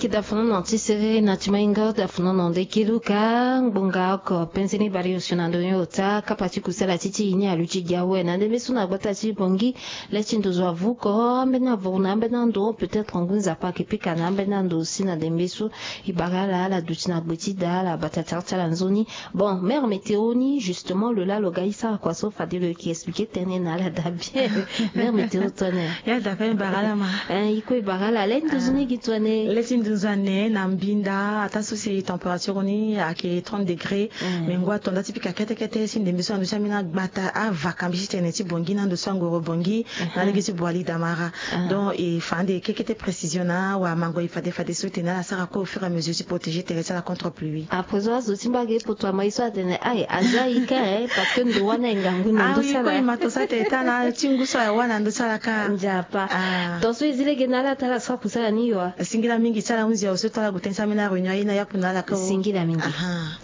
kida funo nanti sere na timainga da funo nande kiluka bonga ko penseni bari usunando yota kapati kusela titi ini aluchi gawe na de suna batati bongi lechindo zo avuko ambena vona ambena ndo peut-être ngunza pa kipika na ambena ndo sina de mesu ibagala la dutina botida la batata la nzoni bon mère météoni justement le là le gaïsa quoi sauf a le qui expliquait tenir na la dabie mère météo tonne ya da fa bagala ma iko ibagala lendo zoni gitone letindo zane na mbinda ata sosi température ni ake 30 degrés mais ngwa tonda tipika kete sin de miso ando chamina gbata a vakambi teneti bongi na ndo sango bongi na legisi boali damara donc il fande kekete précision na wa mango il fade soutenir la sara ko au fur et à mesure se protéger terrestre la contre pluie après ça aussi mbage pour toi mais ça tene ai azaika parce que ndo wana ngangu ndo sala ah oui mato sa teta na chingu sa wana ndo sala ka njapa donc so izile genala tala sa kusala niyo singira mingi sala unzi ya usotala gutensa mina reunion ina ya kunala ka singira mingi